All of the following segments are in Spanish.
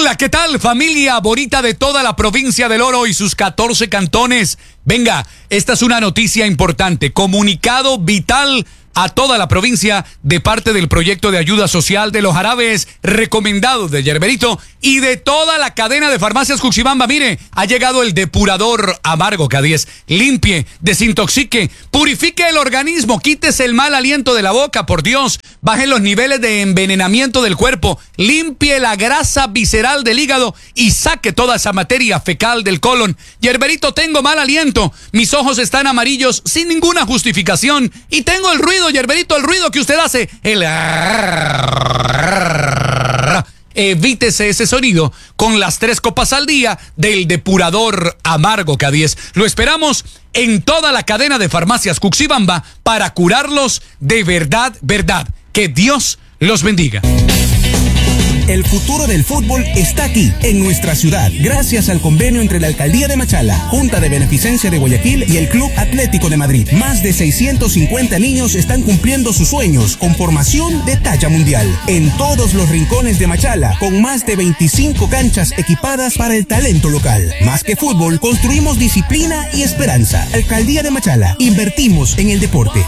Hola, ¿qué tal, familia bonita de toda la provincia del Oro y sus 14 cantones? Venga, esta es una noticia importante, comunicado vital a toda la provincia de parte del proyecto de ayuda social de los árabes recomendados de Yerberito y de toda la cadena de farmacias Cuxibamba. Mire, ha llegado el depurador amargo K10. Limpie, desintoxique, purifique el organismo, quítese el mal aliento de la boca, por Dios. Baje los niveles de envenenamiento del cuerpo, limpie la grasa visceral del hígado y saque toda esa materia fecal del colon. Yerberito, tengo mal aliento, mis ojos están amarillos sin ninguna justificación y tengo el ruido, Yerberito, el ruido que usted hace, el... Evítese ese sonido con las 3 copas al día del depurador amargo K10. Lo esperamos en toda la cadena de farmacias Cuxibamba para curarlos de verdad, verdad. Que Dios los bendiga. El futuro del fútbol está aquí, en nuestra ciudad, gracias al convenio entre la Alcaldía de Machala, Junta de Beneficencia de Guayaquil y el Club Atlético de Madrid. Más de 650 niños están cumpliendo sus sueños con formación de talla mundial. En todos los rincones de Machala, con más de 25 canchas equipadas para el talento local. Más que fútbol, construimos disciplina y esperanza. Alcaldía de Machala, invertimos en el deporte.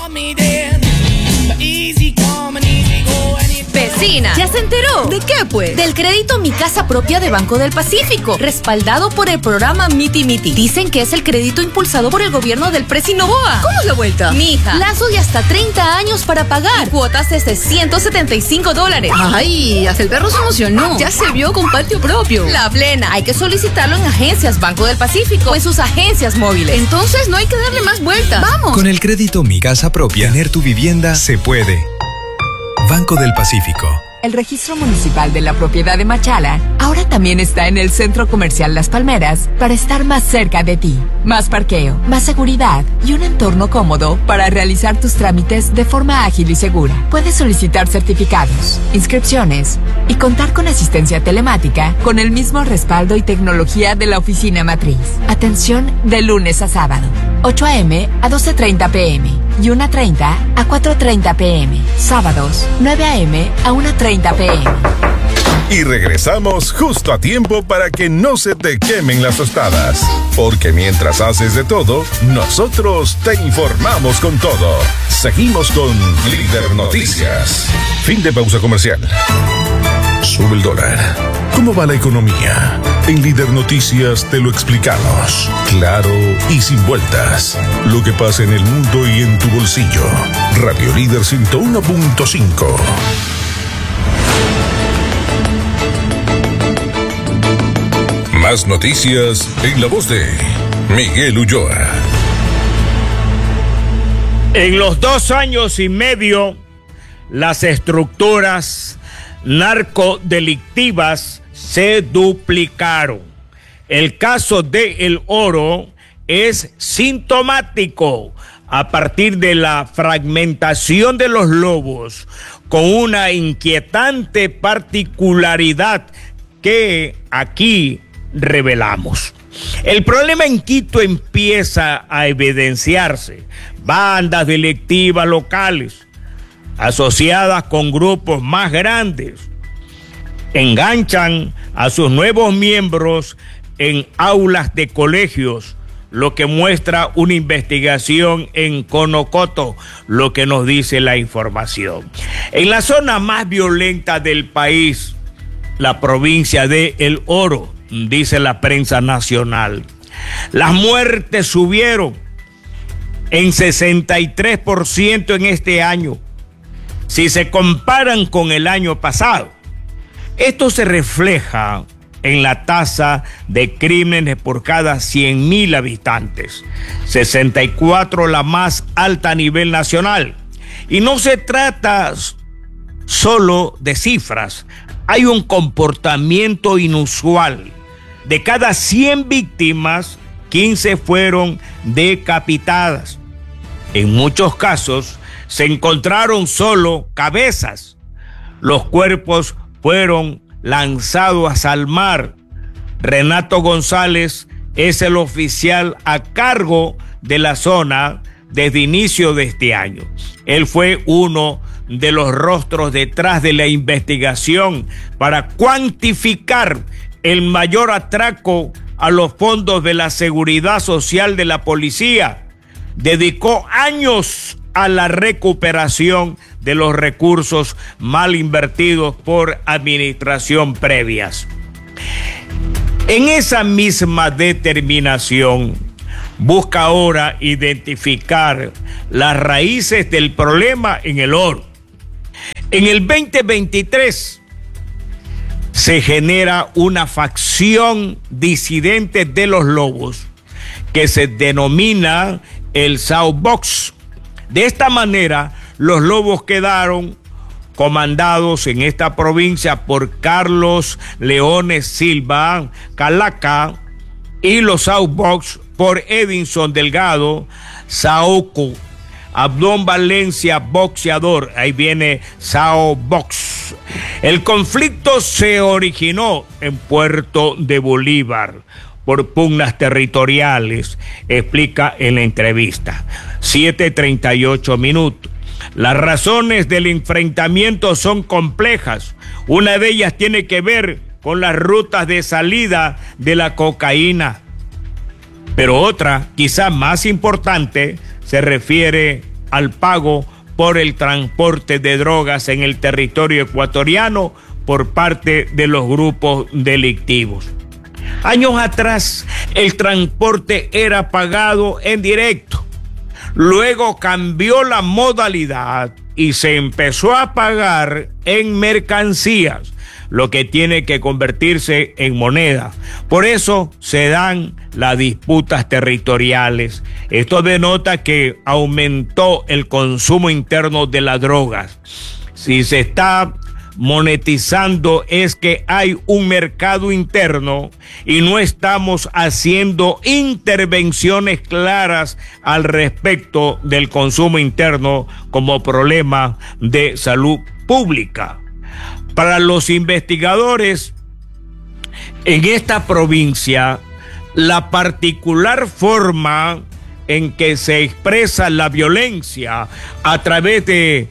Vecina, ¿ya se enteró? ¿De qué, pues? Del crédito Mi Casa Propia de Banco del Pacífico, respaldado por el programa Miti Miti. Dicen que es el crédito impulsado por el gobierno del Presi Noboa. ¿Cómo es la vuelta? Mija, plazo de hasta 30 años para pagar. Cuotas desde $175. Ay, hasta el perro se emocionó. Ya se vio con patio propio. La plena. Hay que solicitarlo en agencias Banco del Pacífico o en sus agencias móviles. Entonces no hay que darle más vueltas. ¡Vamos! Con el crédito Mi Casa Propia, tener tu vivienda se puede. Banco del Pacífico. El registro municipal de la propiedad de Machala ahora también está en el Centro Comercial Las Palmeras para estar más cerca de ti. Más parqueo, más seguridad y un entorno cómodo para realizar tus trámites de forma ágil y segura. Puedes solicitar certificados, inscripciones y contar con asistencia telemática con el mismo respaldo y tecnología de la oficina matriz. Atención de lunes a sábado, 8 a.m. a 12:30 p.m. y 1:30 a 4:30 p.m. Sábados, 9 a.m. a 1:30 p.m. Y regresamos justo a tiempo para que no se te quemen las tostadas. Porque mientras haces de todo, nosotros te informamos con todo. Seguimos con Líder Noticias. Fin de pausa comercial. Sube el dólar. ¿Cómo va la economía? En Líder Noticias te lo explicamos. Claro y sin vueltas. Lo que pasa en el mundo y en tu bolsillo. Radio Líder 101.5. Más noticias en la voz de Miguel Ulloa. En los 2 años y medio, las estructuras narcodelictivas se duplicaron. El caso de El Oro es sintomático a partir de la fragmentación de los lobos, con una inquietante particularidad que aquí revelamos. El problema en Quito empieza a evidenciarse. Bandas delictivas locales asociadas con grupos más grandes enganchan a sus nuevos miembros en aulas de colegios, lo que muestra una investigación en Conocoto, lo que nos dice la información. En la zona más violenta del país, la provincia de El Oro, dice la prensa nacional, las muertes subieron en 63% en este año, si se comparan con el año pasado. Esto se refleja en la tasa de crímenes por cada 100.000 habitantes, 64 la más alta a nivel nacional. Y no se trata solo de cifras, hay un comportamiento inusual. De cada 100 víctimas, 15 fueron decapitadas. En muchos casos se encontraron solo cabezas. Los cuerpos fueron lanzados al mar. Renato González es el oficial a cargo de la zona desde inicio de este año. Él fue uno de los rostros detrás de la investigación para cuantificar el mayor atraco a los fondos de la seguridad social de la policía. Dedicó años a la recuperación de los recursos mal invertidos por administración previas. En esa misma determinación, busca ahora identificar las raíces del problema en el oro. En el 2023 se genera una facción disidente de los lobos que se denomina el South Box. De esta manera, los lobos quedaron comandados en esta provincia por Carlos Leones Silva, Calaca, y los South Box por Edinson Delgado, Saoco, Abdón Valencia, boxeador. Ahí viene Sao Box. El conflicto se originó en Puerto de Bolívar por pugnas territoriales, explica en la entrevista. 7:38. Las razones del enfrentamiento son complejas. Una de ellas tiene que ver con las rutas de salida de la cocaína. Pero otra, quizá más importante, se refiere al pago por el transporte de drogas en el territorio ecuatoriano por parte de los grupos delictivos. Años atrás, el transporte era pagado en directo. Luego cambió la modalidad y se empezó a pagar en mercancías, lo que tiene que convertirse en moneda. Por eso se dan las disputas territoriales. Esto denota que aumentó el consumo interno de las drogas. Si se está monetizando es que hay un mercado interno y no estamos haciendo intervenciones claras al respecto del consumo interno como problema de salud pública. Para los investigadores en esta provincia, la particular forma en que se expresa la violencia a través de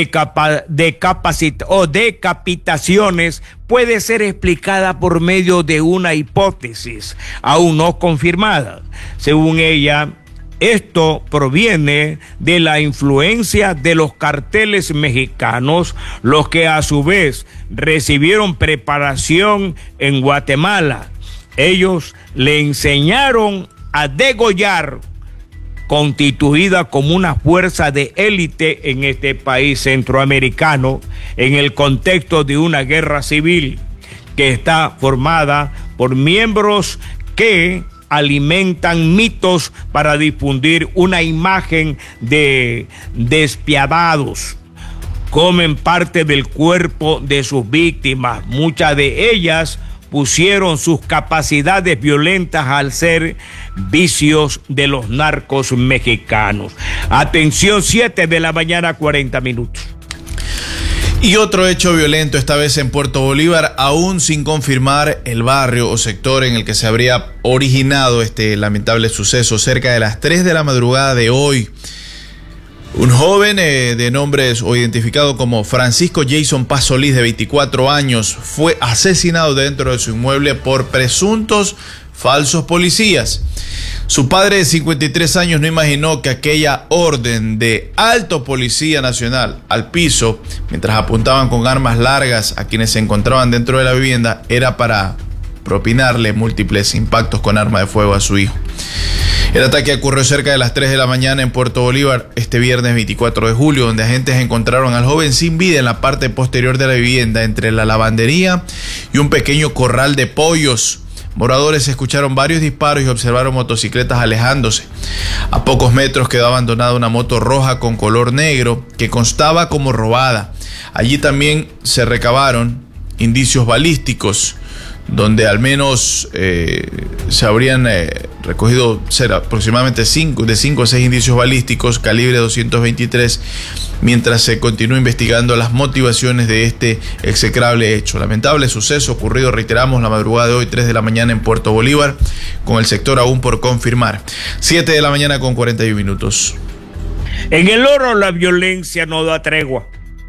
decapitaciones puede ser explicada por medio de una hipótesis aún no confirmada. Según ella, esto proviene de la influencia de los carteles mexicanos, los que a su vez recibieron preparación en Guatemala. Ellos le enseñaron a degollar, constituida como una fuerza de élite en este país centroamericano, en el contexto de una guerra civil que está formada por miembros que alimentan mitos para difundir una imagen de despiadados. Comen parte del cuerpo de sus víctimas. Muchas de ellas pusieron sus capacidades violentas al ser vicios de los narcos mexicanos. Atención, 7:40 a.m. Y otro hecho violento, esta vez en Puerto Bolívar, aún sin confirmar el barrio o sector en el que se habría originado este lamentable suceso. Cerca de las 3 de la madrugada de hoy, un joven de nombres o identificado como Francisco Jason Paz Solís, de 24 años, fue asesinado dentro de su inmueble por presuntos falsos policías. Su padre de 53 años no imaginó que aquella orden de alto policía nacional al piso, mientras apuntaban con armas largas a quienes se encontraban dentro de la vivienda, era para propinarle múltiples impactos con arma de fuego a su hijo. El ataque ocurrió cerca de las 3 de la mañana en Puerto Bolívar este viernes 24 de julio, donde agentes encontraron al joven sin vida en la parte posterior de la vivienda, entre la lavandería y un pequeño corral de pollos. Moradores escucharon varios disparos y observaron motocicletas alejándose. A pocos metros quedó abandonada una moto roja con color negro que constaba como robada. Allí también se recabaron indicios balísticos, donde al menos se habrían recogido aproximadamente 5 o 6 indicios balísticos calibre 223, mientras se continúa investigando las motivaciones de este execrable hecho. Lamentable suceso ocurrido, reiteramos, la madrugada de hoy, 3 de la mañana en Puerto Bolívar, con el sector aún por confirmar. 7:41 a.m. En el oro la violencia no da tregua.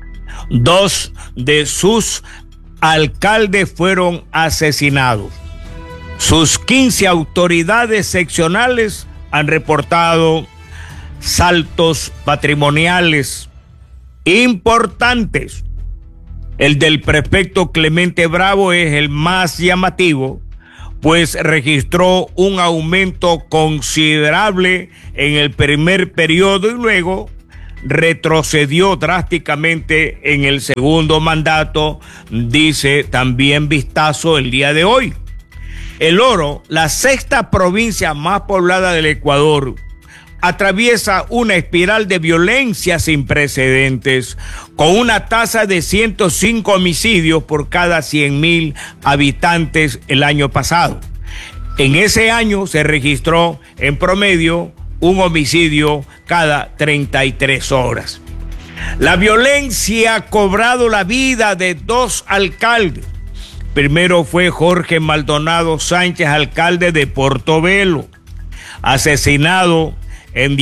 2 de sus alcaldes fueron asesinados. Sus 15 autoridades seccionales han reportado saltos patrimoniales importantes. El del prefecto Clemente Bravo es el más llamativo, pues registró un aumento considerable en el primer periodo y luego retrocedió drásticamente en el segundo mandato, dice también Vistazo el día de hoy. El Oro, la sexta provincia más poblada del Ecuador, atraviesa una espiral de violencia sin precedentes, con una tasa de 105 homicidios por cada 100.000 habitantes el año pasado. En ese año se registró en promedio un homicidio cada 33 horas. La violencia ha cobrado la vida de 2 alcaldes. Primero fue Jorge Maldonado Sánchez, alcalde de Portobelo, asesinado el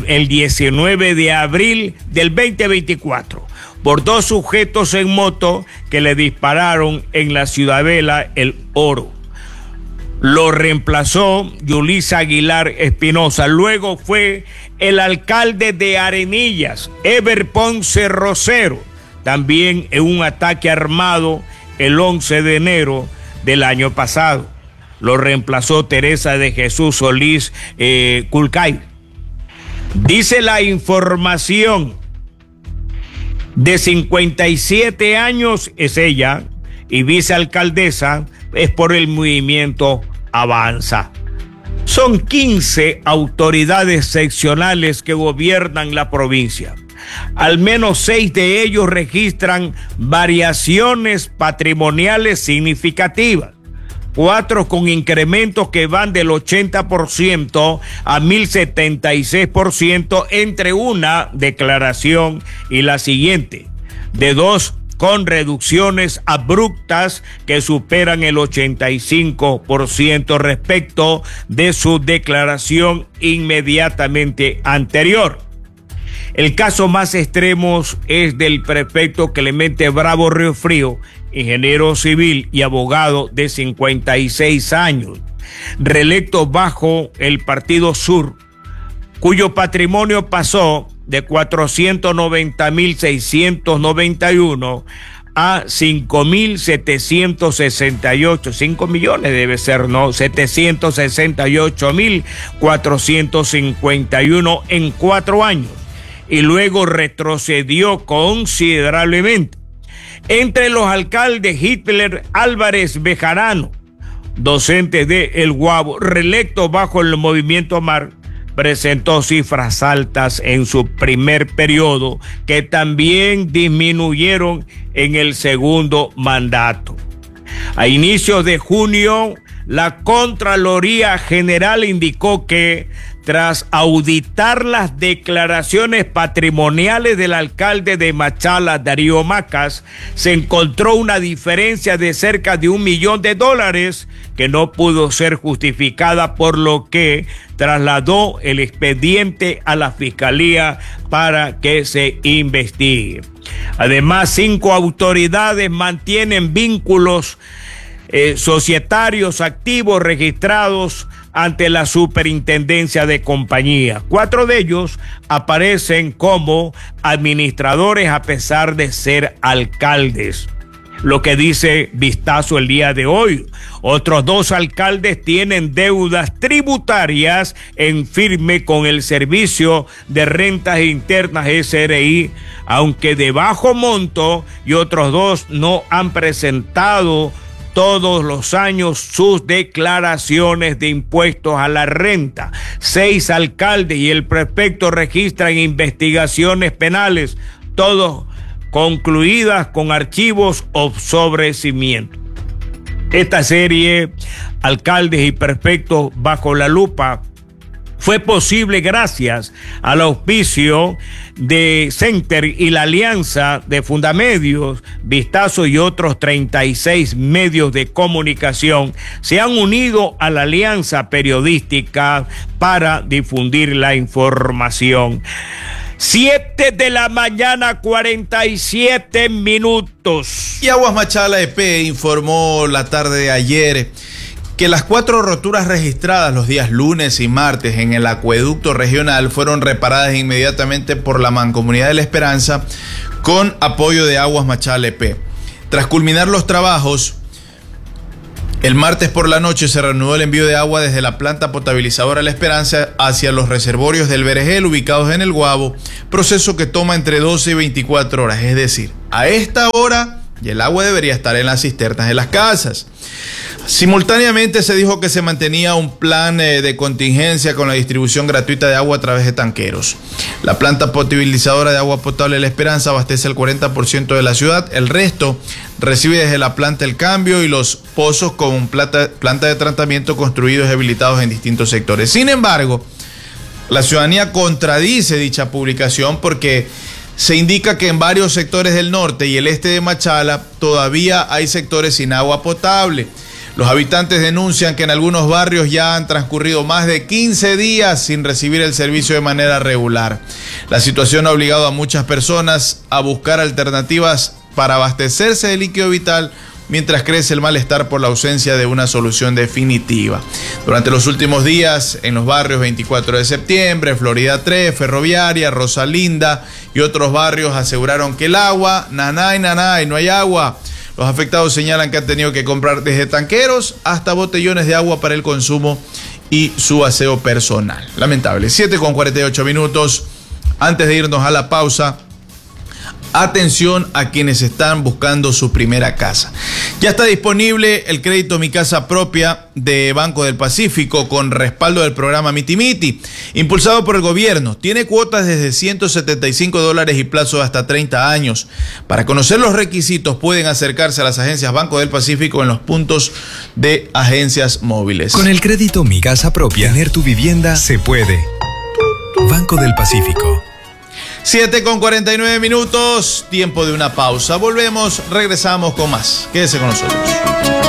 19 de abril del 2024 por 2 sujetos en moto que le dispararon en la Ciudadela El Oro. Lo reemplazó Yulisa Aguilar Espinosa. Luego fue el alcalde de Arenillas, Ever Ponce Rosero, también en un ataque armado el 11 de enero del año pasado. Lo reemplazó Teresa de Jesús Solís Culcay. Dice la información, de 57 años es ella y vicealcaldesa es por el movimiento Avanza. Son 15 autoridades seccionales que gobiernan la provincia. Al menos 6 de ellos registran variaciones patrimoniales significativas. 4 con incrementos que van del 80% a 1.076% entre una declaración y la siguiente. De 2 con reducciones abruptas que superan el 85% respecto de su declaración inmediatamente anterior. El caso más extremo es del prefecto Clemente Bravo Riofrío, ingeniero civil y abogado de 56 años, reelecto bajo el Partido Sur, cuyo patrimonio pasó de 490.691 a 5.768, 5 millones debe ser, ¿no? 768.451 en 4 años, y luego retrocedió considerablemente. Entre los alcaldes, Hitler Álvarez Bejarano, docente de El Guabo, reelecto bajo el movimiento Mar, presentó cifras altas en su primer periodo que también disminuyeron en el segundo mandato. A inicios de junio, la Contraloría General indicó que tras auditar las declaraciones patrimoniales del alcalde de Machala, Darío Macas, se encontró una diferencia de cerca de $1 millón que no pudo ser justificada, por lo que trasladó el expediente a la Fiscalía para que se investigue. Además, 5 autoridades mantienen vínculos societarios activos registrados ante la Superintendencia de Compañía. 4 de ellos aparecen como administradores a pesar de ser alcaldes. Lo que dice Vistazo el día de hoy. Otros 2 alcaldes tienen deudas tributarias en firme con el Servicio de Rentas Internas SRI, aunque de bajo monto, y otros 2 no han presentado todos los años sus declaraciones de impuestos a la renta. 6 alcaldes y el prefecto registran investigaciones penales, todos concluidas con archivos o sobrecimiento. Esta serie, alcaldes y prefectos bajo la lupa, fue posible gracias al auspicio de Center y la alianza de Fundamedios. Vistazo y otros 36 medios de comunicación se han unido a la alianza periodística para difundir la información. 7 de la mañana, 47 minutos. Y Aguas Machala EP informó la tarde de ayer que las 4 roturas registradas los días lunes y martes en el acueducto regional fueron reparadas inmediatamente por la Mancomunidad de la Esperanza con apoyo de Aguas Machala EP. Tras culminar los trabajos, el martes por la noche se reanudó el envío de agua desde la planta potabilizadora La Esperanza hacia los reservorios del Vergel ubicados en el Guabo, proceso que toma entre 12 y 24 horas. Es decir, a esta hora ya el agua debería estar en las cisternas de las casas. Simultáneamente se dijo que se mantenía un plan de contingencia con la distribución gratuita de agua a través de tanqueros. La planta potabilizadora de agua potable La Esperanza abastece el 40% de la ciudad, el resto recibe desde la planta El Cambio y los pozos con planta de tratamiento construidos y habilitados en distintos sectores. Sin embargo, la ciudadanía contradice dicha publicación porque se indica que en varios sectores del norte y el este de Machala todavía hay sectores sin agua potable. Los habitantes denuncian que en algunos barrios ya han transcurrido más de 15 días sin recibir el servicio de manera regular. La situación ha obligado a muchas personas a buscar alternativas para abastecerse de líquido vital mientras crece el malestar por la ausencia de una solución definitiva. Durante los últimos días, en los barrios 24 de septiembre, Florida 3, Ferroviaria, Rosalinda y otros barrios aseguraron que el agua, nanay, no hay agua. Los afectados señalan que han tenido que comprar desde tanqueros hasta botellones de agua para el consumo y su aseo personal. Lamentable. 7:48 minutos. Antes de irnos a la pausa, atención a quienes están buscando su primera casa. Ya está disponible el crédito Mi Casa Propia de Banco del Pacífico con respaldo del programa Miti Miti, impulsado por el gobierno. Tiene cuotas desde $175 y plazo de hasta 30 años. Para conocer los requisitos pueden acercarse a las agencias Banco del Pacífico en los puntos de agencias móviles. Con el crédito Mi Casa Propia, tener tu vivienda se puede. Banco del Pacífico. 7:49 minutos, tiempo de una pausa. Volvemos, regresamos con más. Quédese con nosotros.